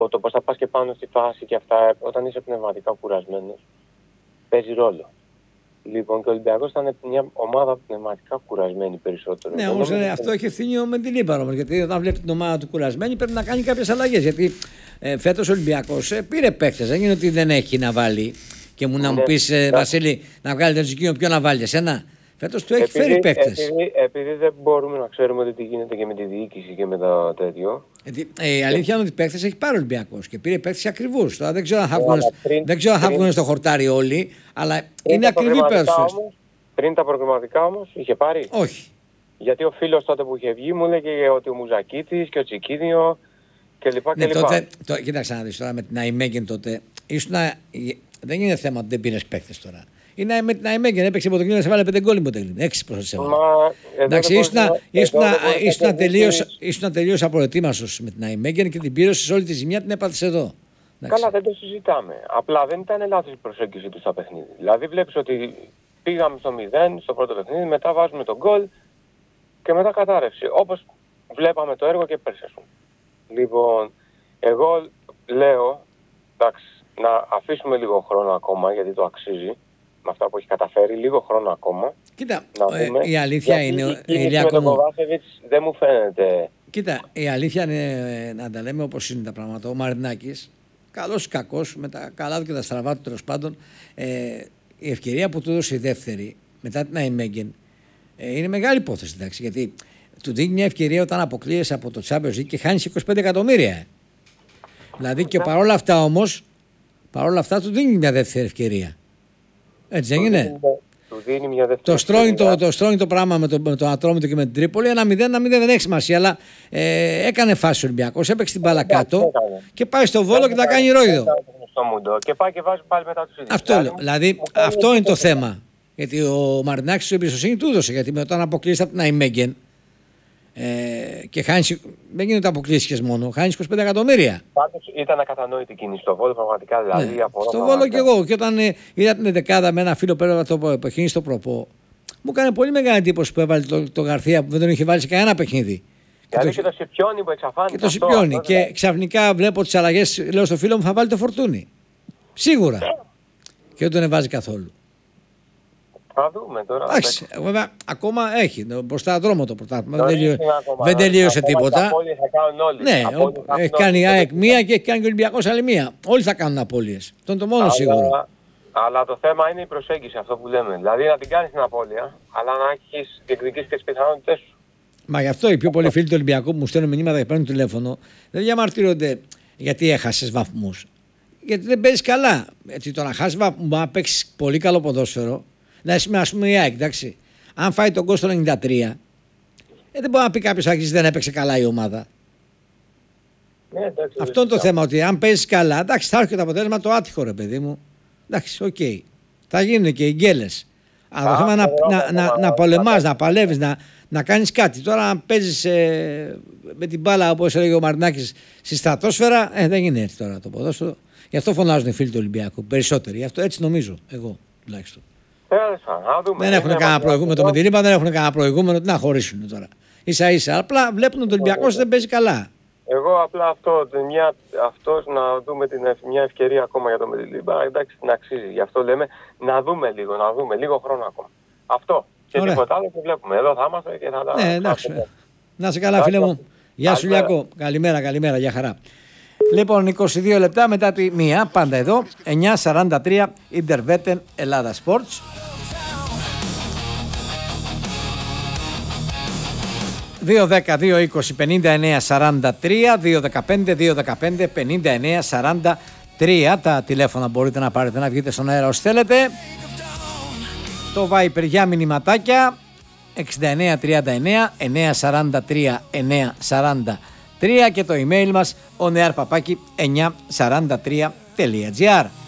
το πώς θα πας και πάνω στη φάση και αυτά, όταν είσαι πνευματικά κουρασμένος, παίζει ρόλο. Λοιπόν, και ο Ολυμπιακός ήταν μια ομάδα πνευματικά κουρασμένη περισσότερο. Ναι, όμως αυτό έχει ευθύνη ο Μεντιλίμπαρο όμως. Γιατί όταν βλέπει την ομάδα του κουρασμένη πρέπει να κάνει κάποιες αλλαγές. Γιατί φέτος ο Ολυμπιακός πήρε παίκτες. Δεν είναι ότι δεν έχει να βάλει. Και να μου πεις, Βασίλη, να βγάλει το Τζικίνο, ποιο να βάλει, εσένα. Φέτος του έχει φέρει παίκτες. Επειδή δεν μπορούμε να ξέρουμε τι γίνεται και με τη διοίκηση και με το τέτοιο. Η αλήθεια είναι ότι παίκτες έχει πάρει ο Ολυμπιακός και πήρε παίκτες ακριβούς. Τώρα δεν ξέρω αν θα βγουν στο χορτάρι όλοι, αλλά είναι ακριβή παίκτες. Πριν τα προγραμματικά όμως είχε πάρει. Όχι. Γιατί ο φίλος τότε που είχε βγει μου έλεγε ότι ο Μουζακίτης και ο Τσικίνιο κλπ. Ναι, κοίταξε να δεις τώρα με την Αϊμέγεν τότε. Δεν είναι θέμα ότι δεν πήρες παίκτες τώρα. Είναι με την Αϊμέγεν, έπαιξε από το κλίνο, σε βάλε 5 γκόλ Μποτεγλίν. 6 προς σε βάλε. Εντάξει, ήσουν τελείως απροετοίμαστος με την Αϊμέγεν και την πήρωσες όλη τη ζημιά την έπαθες εδώ. Καλά, δεν το συζητάμε. Απλά δεν ήταν λάθος η προσέγγιση του στα παιχνίδι. Δηλαδή βλέπεις ότι πήγαμε στο 0 στο πρώτο παιχνίδι, μετά βάζουμε τον γκολ και μετά κατάρρευση. Όπως βλέπαμε το έργο και πέρσι. Λοιπόν, εγώ λέω, εντάξει, να αφήσουμε λίγο χρόνο ακόμα γιατί το αξίζει. Με αυτά που έχει καταφέρει, λίγο χρόνο ακόμα. Κοίτα, η αλήθεια είναι. Με τον Κοβάσεβιτς δεν μου φαίνεται. Κοίτα, η αλήθεια είναι να τα λέμε όπως είναι τα πράγματα. Ο Μαρινάκης, καλός ή κακός, με τα καλά του και τα στραβά του τέλος πάντων, η ευκαιρία που του έδωσε η δεύτερη μετά την Αϊμέγεν είναι μεγάλη υπόθεση. Εντάξει, γιατί του δίνει μια ευκαιρία όταν αποκλείεσαι από το Champions League και χάνεις 25 εκατομμύρια. Δηλαδή και παρόλα αυτά όμως, του δίνει μια δεύτερη ευκαιρία. Έτσι δεν είναι. Του δίνει μια δεύτερη το στρώνει το πράγμα με το Ατρόμητο και με την Τρίπολη. 1-0 δεν έχει σημασία, αλλά έκανε φάση ο Ολυμπιακός, έπαιξε την μπάλα κάτω και πάει στο Βόλο και τα κάνει ρόιδο. Και πάει και βάζει πάλι μετά τους ίδιους. Αυτό λέω. Δηλαδή αυτό είναι το θέμα. Γιατί ο Μαρινάκης του εμπιστοσύνη του έδωσε. Γιατί όταν αποκλείστηκε από την Αϊμέγεν και χάνεις, δεν γίνεται αποκλείστηκες μόνο, χάνεις 25 εκατομμύρια. Πάντως ήταν ακατανόητη κίνηση στο Βόλο, πραγματικά δηλαδή. Ναι, στο Βόλο και εγώ. Και όταν είδα την δεκάδα με ένα φίλο που έλεγα το παιχνίδι στο προπό, μου έκανε πολύ μεγάλη εντύπωση που έβαλε το Γαρθία που δεν τον είχε βάλει σε κανένα παιχνίδι. Δηλαδή και το Σιπιόνι που εξαφάνισε. Και το Σιπιόνι. Και ξαφνικά βλέπω τις αλλαγές, λέω στο φίλο μου θα βάλει το Φορτούνι. Σίγουρα. Και δεν τον εβάζει καθόλου. Θα δούμε τώρα. Εντάξει, βέβαια ακόμα έχει μπροστά δρόμο το πρωτάθλημα. Δεν τελείωσε τίποτα. Ναι, έχει κάνει η ΑΕΚ μία και έχει κάνει και ο Ολυμπιακός άλλη μία. Όλοι θα κάνουν απώλειες. Αυτό είναι το μόνο σίγουρο. Αλλά το θέμα είναι η προσέγγιση, αυτό που λέμε. Δηλαδή να την κάνεις την απώλεια, αλλά να έχεις διεκδικήσει και τις πιθανότητες σου. Μα γι' αυτό οι πιο πολλοί φίλοι του Ολυμπιακού που μου στέλνουν μηνύματα και παίρνουν τηλέφωνο δεν διαμαρτύρονται γιατί έχασες βαθμούς. Γιατί δεν παίζεις καλά. Έτσι, το να χάσεις βαθμούς, να παίξεις πολύ καλό ποδόσφαιρο. Να είσαι ας πούμε η ΑΕΚ, εντάξει. Αν φάει τον γκολ στο 93, δεν μπορεί να πει κάποιος ότι δεν έπαιξε καλά η ομάδα. Ναι, εντάξει, αυτό είναι το θέμα, ότι αν παίζεις καλά, εντάξει, θα έρχεται το αποτέλεσμα το άτυχο, ρε παιδί μου. Εντάξει, οκ. Θα γίνουν και οι γκέλες. Αλλά το θέμα να πολεμάς, να παλεύεις, να κάνεις κάτι. Τώρα, αν παίζεις με την μπάλα, όπως έλεγε ο Μαρινάκης, στη στρατόσφαιρα, δεν είναι έτσι τώρα το ποδόσφαιρο. Γι' αυτό φωνάζουν οι φίλοι του Ολυμπιακού. Περισσότεροι. Γι' αυτό έτσι νομίζω, εγώ τουλάχιστον. Δεν έχουν κανένα προηγούμενο. Το Μεντιλίμπα δεν έχουν κανένα προηγούμενο. Τι να χωρίσουν τώρα. Ίσα-ίσα. Απλά βλέπουν ότι ο Ολυμπιακός δεν παίζει καλά. Εγώ απλά αυτός να δούμε μια ευκαιρία ακόμα για το Μεντιλίμπα. Εντάξει, την αξίζει. Γι' αυτό λέμε να δούμε λίγο χρόνο ακόμα. Αυτό. Και τίποτα άλλο που βλέπουμε. Εδώ θα είμαστε και θα τα. Ναι, εντάξει. Να είσαι καλά, φίλε μου. Γεια σου, Λιακό. Καλημέρα, για χαρά. Λοιπόν, 22 λεπτά μετά τη 1, πάντα εδώ, 9:43, Interveten Ελλάδα Sports. 2-10-2-20-59-43, 2-15-2-15-59-43. Τα τηλέφωνα μπορείτε να πάρετε να βγείτε στον αέρα όσοι θέλετε. Το Viper για μηνυματάκια 6939-943-943 και το email μας onearpapaki943.gr.